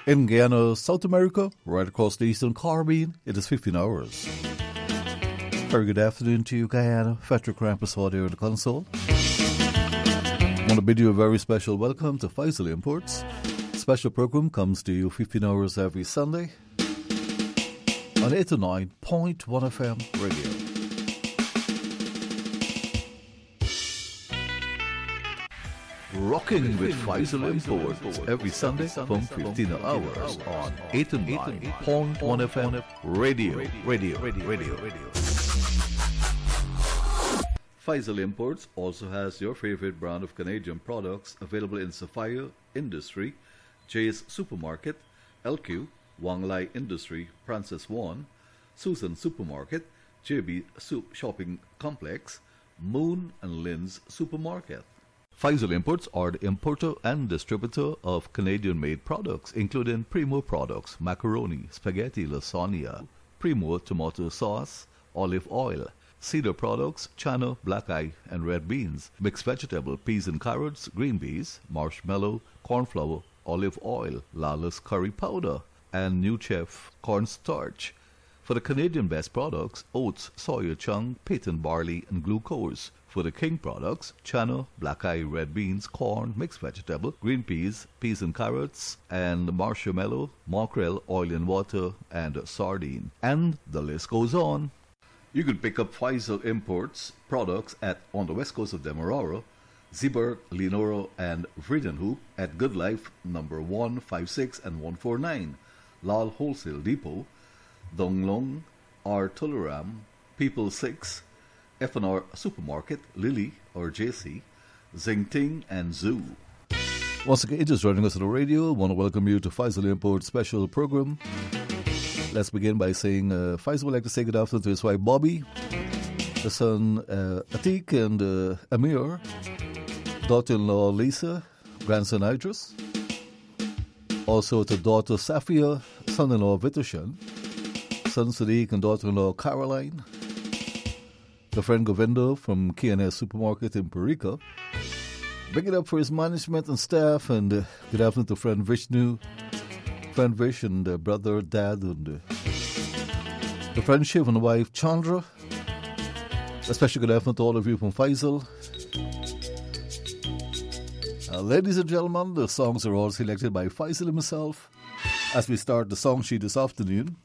In Guyana, South America, right across the Eastern Caribbean, it is 15 hours. Very good afternoon to you, Guyana. Patrick Krampus here at the console. I want to bid you a very special welcome to Faisal Imports. Special program comes to you 15 hours every Sunday on 89.1 FM radio. Rocking with Faisal Imports every Sunday from 15 hours on 89.1 FM radio. Faisal Imports also has your favorite brand of Canadian products available in Sapphire Industry, Jay's Supermarket, LQ, Wang Lai Industry, Francis Wan, Susan Supermarket, JB Shopping Complex, Moon and Lynn's Supermarket. Faisal Imports are the importer and distributor of Canadian-made products, including Primo products, macaroni, spaghetti, lasagna, Primo tomato sauce, olive oil, Cedar products, chana, black eye, and red beans, mixed vegetable, peas and carrots, green peas, marshmallow, corn flour, olive oil, Lala's curry powder, and New Chef cornstarch. For the Canadian best products, oats, soya chunk, patent barley, and glucose. For the King products, chana, black eye, red beans, corn, mixed vegetable, green peas, peas and carrots, and marshmallow, mackerel, oil and water, and sardine. And the list goes on. You can pick up Faisal Imports products on the west coast of Demerara, Zeeburg, Lenora, and Vredenhoek at Good Life number 156 and 149, Lal Wholesale Depot, Donglong, R. Tularam, People 6, F&R Supermarket, Lily or JC, Zingting, and Zoo. Once again, just joining us on the radio, I want to welcome you to Faisal Imports special program. Let's begin by saying Faisal would like to say good afternoon to his wife Bobby, the son Atik and Amir, daughter-in-law Lisa, grandson Idris, also to daughter Safia, son-in-law Vitushan, son Sadiq and daughter-in-law Caroline, the friend Govinda from K&S Supermarket in Parika. Bring it up for his management and staff, and good afternoon to friend Vishnu, friend Vish and brother, dad, and the friend Shiv and the wife Chandra. Especially good afternoon to all of you from Faisal. Ladies and gentlemen, the songs are all selected by Faisal himself as we start the song sheet this afternoon.